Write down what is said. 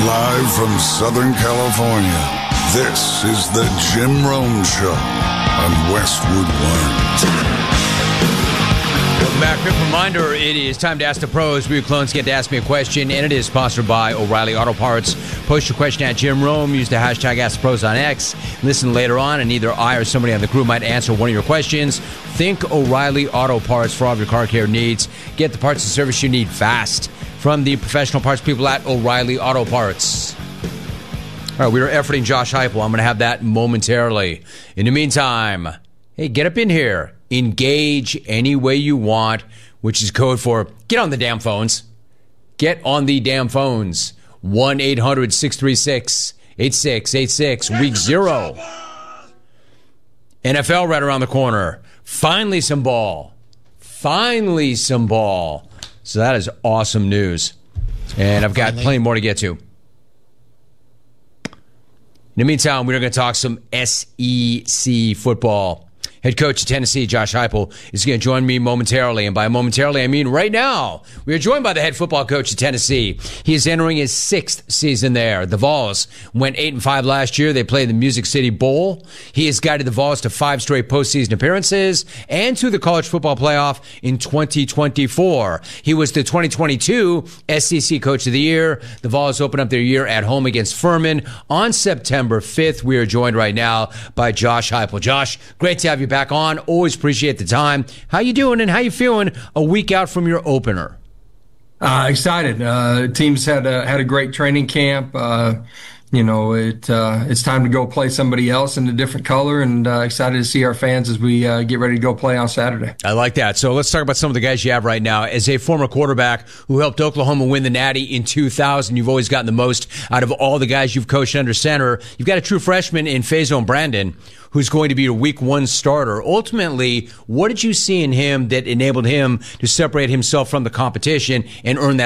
Live from Southern California, this is the Jim Rome Show on Westwood One. Welcome back. Quick reminder, it is time to ask the pros. We clones get to ask me a question, and it is sponsored by O'Reilly Auto Parts. Post your question at Jim Rome. Use the hashtag AskThePros on X. Listen later on, and either I or somebody on the crew might answer one of your questions. Think O'Reilly Auto Parts for all of your car care needs. Get the parts and service you need fast from the professional parts people at O'Reilly Auto Parts. All right, we are efforting Josh Heupel. I'm going to have that momentarily. In the meantime, hey, get up in here. Engage any way you want, which is code for get on the damn phones. Get on the damn phones. 1-800-636-8686. Week 0. NFL right around the corner. Finally some ball. Finally some ball. So that is awesome news. And I've got plenty more to get to. In the meantime, we're going to talk some SEC football. Head coach of Tennessee, Josh Heupel, is going to join me momentarily. And by momentarily, I mean right now. We are joined by the head football coach of Tennessee. He is entering his 6th season there. The Vols went 8-5 last year. They played the Music City Bowl. He has guided the Vols to 5 straight postseason appearances and to the college football playoff in 2024. He was the 2022 SEC Coach of the Year. The Vols open up their year at home against Furman on September 5th. We are joined right now by Josh Heupel. Josh, great to have you back on. Always appreciate the time. How you doing and how you feeling a week out from your opener? Excited. Teams had a great training camp. It's time to go play somebody else in a different color, and excited to see our fans as we get ready to go play on Saturday. I like that. So let's talk about some of the guys you have right now. As a former quarterback who helped Oklahoma win the Natty in 2000, you've always gotten the most out of all the guys you've coached under center. You've got a true freshman in Faison Brandon, who's going to be a week 1 starter. Ultimately, what did you see in him that enabled him to separate himself from the competition and earn that